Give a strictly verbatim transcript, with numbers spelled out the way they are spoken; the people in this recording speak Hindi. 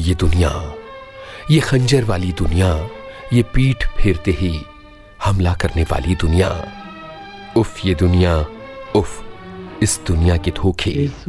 ये दुनिया, ये खंजर वाली दुनिया, ये पीठ फेरते ही हमला करने वाली दुनिया। उफ ये दुनिया, उफ इस दुनिया के धोखे।